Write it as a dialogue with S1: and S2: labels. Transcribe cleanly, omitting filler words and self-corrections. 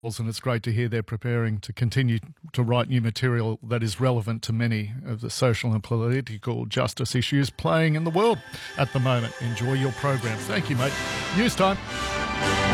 S1: and it's great to hear they're preparing to continue to write new material that is relevant to many of the social and political justice issues playing in the world at the moment. Enjoy your program. Thank you, mate. News time.